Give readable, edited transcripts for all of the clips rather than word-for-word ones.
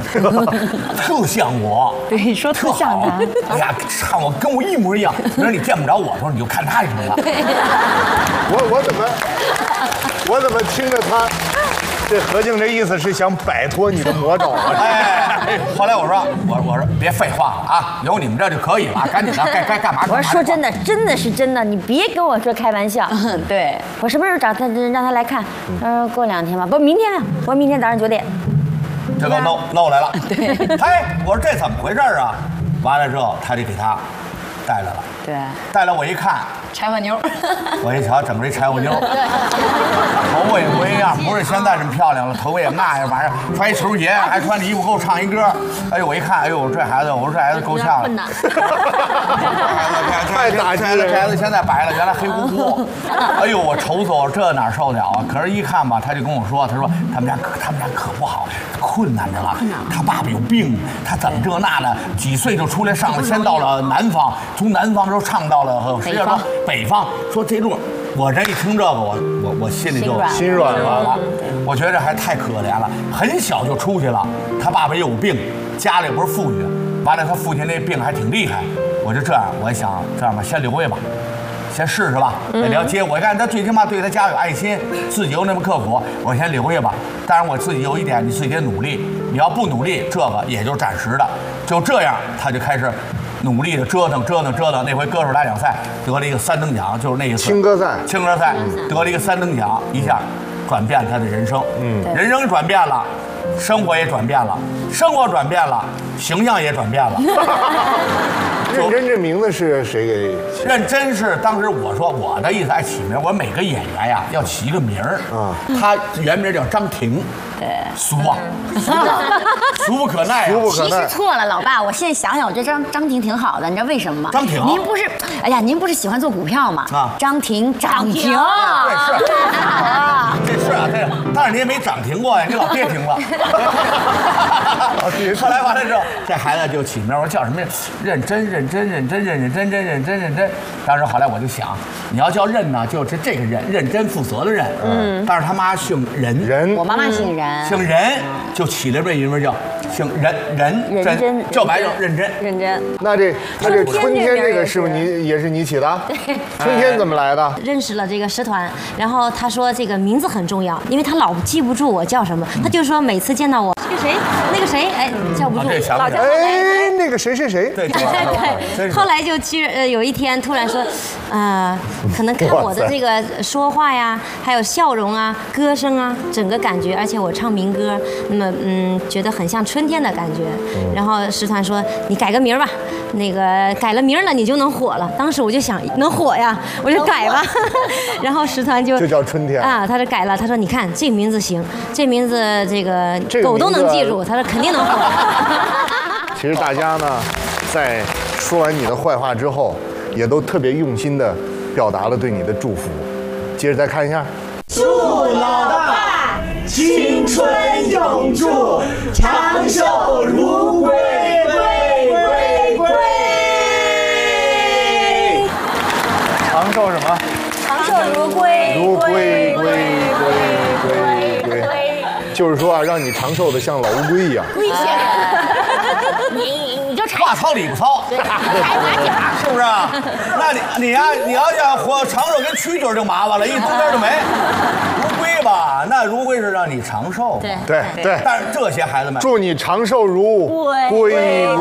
特像我。 对，说特像他。 哎呀，唱我跟我一模一样。你说你见不着我的时候，你就看他就行了。 我怎么听着他？这何静这意思是想摆脱你的魔爪啊！ 哎，后来我说别废话了啊，有你们这就可以了，赶紧的，该干嘛？ 我说说真的，真的是真的，你别跟我说开玩笑。 对， 我什么时候找他让他来看？过2天吧，不，明天吧。我说明天早上9点。 这给我弄来了。对，哎，我说这怎么回事啊？完了之后，他就给他带来了。 对， 带来我一看。 柴火妞， 我一瞧，整个一柴火妞，头发也不一样，不是现在这么漂亮了，头发也那样，晚上穿一球鞋，还穿着衣服给我唱一歌。哎呦，我一看，哎呦，这孩子，我说这孩子够呛了。 太打击了， 这孩子现在白了，原来黑乎乎。哎呦，我愁死我，这哪受了啊？可是，一看吧，他就跟我说，他说他们家可不好，困难着了。他爸爸有病，他怎么这那的？几岁就出来上了，先到了南方，从南方就唱到了北方。说这路，我这一听这个，我心里就心软了。 我觉得还太可怜了，很小就出去了，他爸爸也有病，家里不是富裕，完了他父亲那病还挺厉害。我就这样，我想这样吧，先留下吧，先试试吧。你要接我一看他最起码对他家有爱心，自己又那么刻苦，我先留下吧。当然我自己有一点，你自己得努力，你要不努力，这个也就是暂时的。就这样，他就开始努力的折腾。那回歌手大奖赛得了一个3等奖，就是那一次青歌赛得了一个3等奖，一下转变他的人生。人生转变了，生活也转变了，形象也转变了。 认真这名字是谁给？ 认真是当时我说我的意思爱起名，我说每个演员呀要起一个名儿啊。他原名叫张庭，俗不可耐啊。 其实错了，老爸，我现在想想，我觉得张庭挺好的，你知道为什么吗？ 张庭， 您不是，哎呀，您不是喜欢做股票吗？啊，张庭涨停， 这是啊，但是你也没涨停过呀，你老跌停了。后来完了之后，这孩子就起名，我说叫什么？认真。当时后来我就想，你要叫认呢，就是这个认真负责的认。但是他妈姓任， 我妈妈姓任， 姓任就起了这一名叫姓认真，叫白叫认真。 那他这春天这个是不是也是你起的？对，春天怎么来的？ 认识了这个师团，然后他说这个名字很重要，因为他老记不住我叫什么，他就说每次见到我那个谁，哎，叫不住，老叫。 哎，那个谁， 对。后来就有一天突然说，可能看我的这个说话呀，还有笑容啊、歌声啊，整个感觉，而且我唱民歌，那么觉得很像春天的感觉。然后师团说你改个名吧，那个改了名了你就能火了。当时我就想能火呀，我就改吧。然后师团就叫春天啊，他就改了。他说你看这名字行，这名字这个狗都能记住，他说肯定能火。 其实大家呢，在说完你的坏话之后，也都特别用心的表达了对你的祝福。接着再看一下， 祝老大青春永驻，长寿如归，归。 长寿什么？ 长寿如归， 归。就是说啊，让你长寿的像老乌龟一样。 龟仙，你就话糙理不糙，是不是？那你要想活长寿跟蛐蛐就麻烦了，一中间就没。如龟吧，那如龟是让你长寿。 对。 但是这些孩子们， 祝你长寿如归。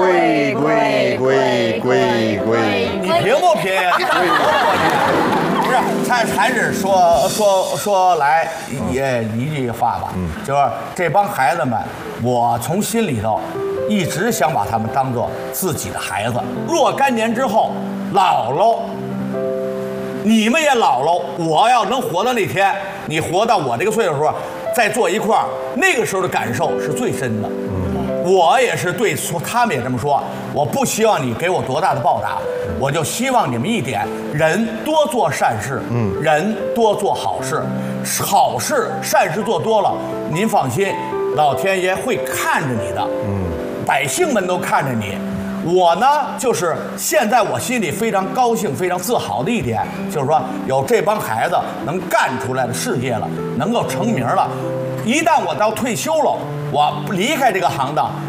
你贫不贫呀？不是，还是说来也一句话吧，就是这帮孩子们，我从心里头一直想把他们当做自己的孩子。若干年之后老喽，你们也老喽，我要能活到那天，你活到我这个岁数的时候，再坐一块儿，那个时候的感受是最深的。我也是对他们也这么说，我不希望你给我多大的报答，我就希望你们一点，人多做善事，人多做好事，好事善事做多了，您放心，老天爷会看着你的，百姓们都看着你。我呢，就是现在我心里非常高兴、非常自豪的一点，就是说有这帮孩子能干出来的事业了，能够成名了。一旦我到退休了，我离开这个行当，